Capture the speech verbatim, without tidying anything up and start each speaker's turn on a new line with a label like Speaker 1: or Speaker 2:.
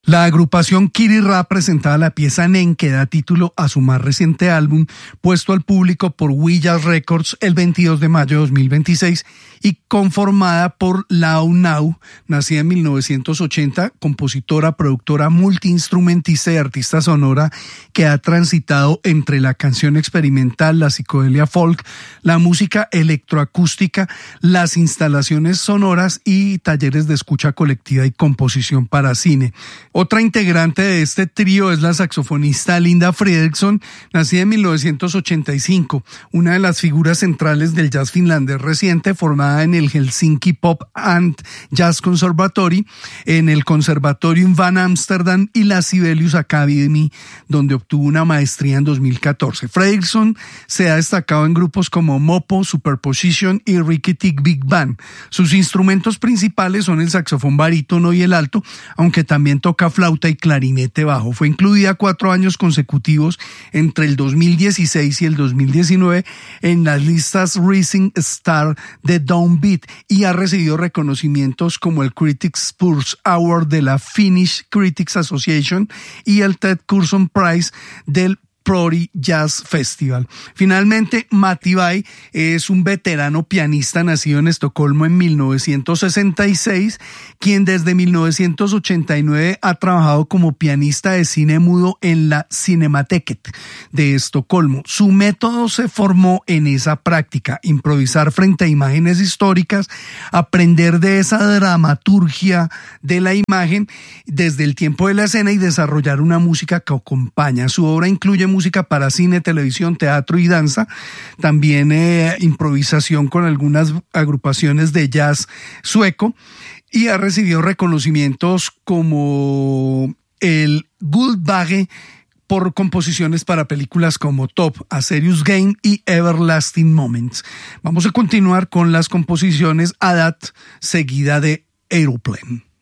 Speaker 1: La agrupación Kiri Ra presentaba la pieza Nen, que da título a su más reciente álbum, puesto al público por We Jazz Records el veintidós de mayo de dos mil veintiséis y conformada por Lau Nau, nacida en mil novecientos ochenta, compositora, productora, multiinstrumentista y artista sonora que ha transitado entre la canción experimental, la psicodelia folk, la música electroacústica, las instalaciones sonoras y talleres de escucha colectiva y composición para cine. Otra integrante de este trío es la saxofonista Linda Fredriksson, nacida en mil novecientos ochenta y cinco, una de las figuras centrales del jazz finlandés reciente, formada en el Helsinki Pop and Jazz Conservatory, en el Conservatorium van Amsterdam y la Sibelius Academy, donde obtuvo una maestría en dos mil catorce. Fredriksson se ha destacado en grupos como Mopo, Superposition y Ricky Tick Big Band. Sus instrumentos principales son el saxofón barítono y el alto, aunque también toca flauta y clarinete bajo. Fue incluida cuatro años consecutivos entre el dos mil dieciséis y el dos mil diecinueve en las listas Rising Star de Downbeat y ha recibido reconocimientos como el Critics' Pulse Award de la Finnish Critics Association y el Ted Curson Prize del Prodi Jazz Festival. Finalmente, Matti Bai es un veterano pianista nacido en Estocolmo en mil novecientos sesenta y seis, quien desde mil novecientos ochenta y nueve ha trabajado como pianista de cine mudo en la Cinemateket de Estocolmo. Su método se formó en esa práctica: improvisar frente a imágenes históricas, aprender de esa dramaturgia de la imagen desde el tiempo de la escena y desarrollar una música que acompaña. Su obra incluye música para cine, televisión, teatro y danza, también eh, improvisación con algunas agrupaciones de jazz sueco, y ha recibido reconocimientos como el Guldbagge por composiciones para películas como Top, A Serious Game y Everlasting Moments. Vamos a continuar con las composiciones Adat, seguida de Aeroplane.